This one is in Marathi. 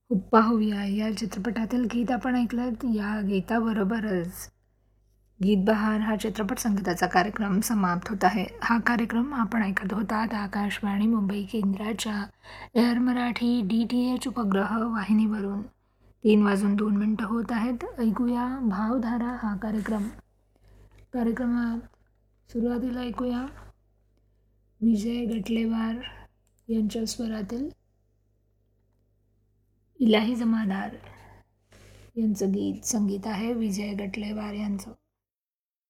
हुप्पा होऊया या चित्रपटातील गीत आपण ऐकलं. या गीताबरोबरच गीत बहार हा चित्रपट संगीताचा कार्यक्रम समाप्त होत आहे. हा कार्यक्रम आपण ऐकत होतात आकाशवाणी मुंबई केंद्राच्या एअर मराठी DTH उपग्रह वाहिनीवरून. 3:02 होत आहेत. ऐकूया भावधारा हा कार्यक्रमात सुरुवातीला ऐकूया विजय गटलेवार यांच्या स्वरातील इलाही जमादार यांचं गीत. संगीत आहे विजय गटलेवार यांचं.